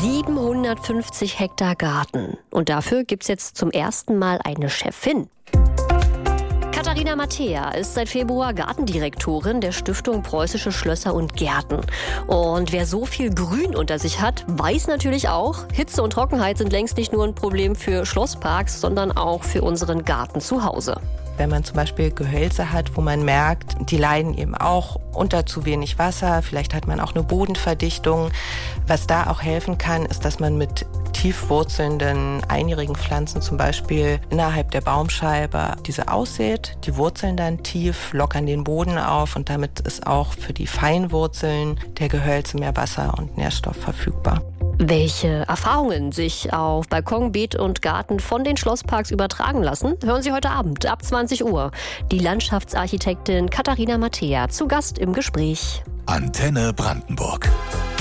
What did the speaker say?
750 Hektar Garten. Und dafür gibt's jetzt zum ersten Mal eine Chefin. Katharina Mattea ist seit Februar Gartendirektorin der Stiftung Preußische Schlösser und Gärten. Und wer so viel Grün unter sich hat, weiß natürlich auch, Hitze und Trockenheit sind längst nicht nur ein Problem für Schlossparks, sondern auch für unseren Garten zu Hause. Wenn man zum Beispiel Gehölze hat, wo man merkt, die leiden eben auch unter zu wenig Wasser, vielleicht hat man auch eine Bodenverdichtung. Was da auch helfen kann, ist, dass man mit tief wurzelnden, einjährigen Pflanzen zum Beispiel innerhalb der Baumscheibe diese aussät. Die Wurzeln dann tief, lockern den Boden auf und damit ist auch für die Feinwurzeln der Gehölze mehr Wasser und Nährstoff verfügbar. Welche Erfahrungen sich auf Balkon, Beet und Garten von den Schlossparks übertragen lassen, hören Sie heute Abend ab 20 Uhr. Die Landschaftsarchitektin Katharina Mattea zu Gast im Gespräch. Antenne Brandenburg.